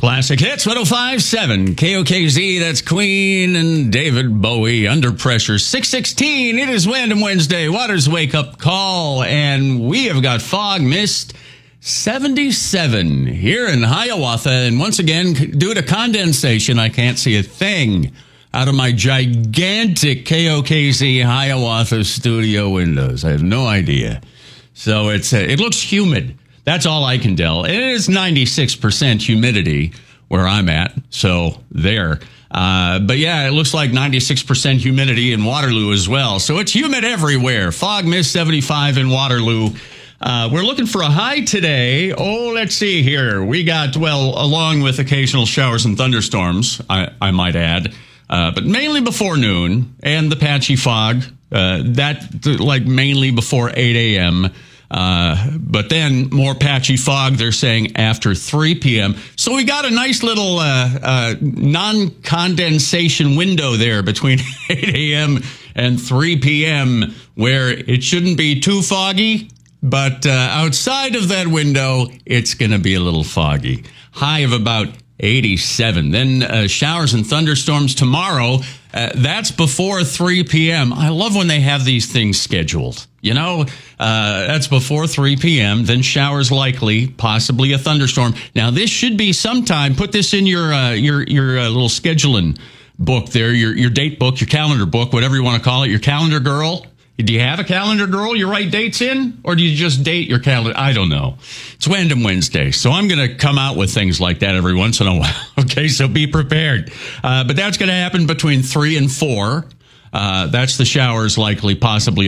Classic Hits 105.7 KOKZ. That's Queen and David Bowie. Under Pressure 616. It is Random Wednesday. Water's wake up call. And we have got fog, mist 77 here in Hiawatha. And once again, due to condensation, I can't see a thing out of my gigantic KOKZ Hiawatha studio windows. I have no idea. So it looks humid. That's all I can tell. It is 96% humidity where I'm at. So there. But yeah, it looks like 96% humidity in Waterloo as well. So it's humid everywhere. Fog, mist 75 in Waterloo. We're looking for a high today. Oh, let's see here. We got, well, along with occasional showers and thunderstorms, I might add, but mainly before noon and the patchy fog, mainly before 8 a.m., but then more patchy fog, they're saying, after 3 p.m. So we got a nice little non-condensation window there between 8 a.m. and 3 p.m. where it shouldn't be too foggy, but outside of that window, it's going to be a little foggy. High of about 87. Then showers and thunderstorms tomorrow. That's before 3 p.m. I love when they have these things scheduled. You know, that's before 3 p.m. Then showers likely, possibly a thunderstorm. Now, this should be sometime. Put this in your little scheduling book there, your date book, your calendar book, whatever you want to call it, your calendar girl. Do you have a calendar girl you write dates in? Or do you just date your calendar? I don't know. It's Random Wednesday, so I'm going to come out with things like that every once in a while. Okay, so be prepared. But that's going to happen between 3 and 4. That's the showers likely, possibly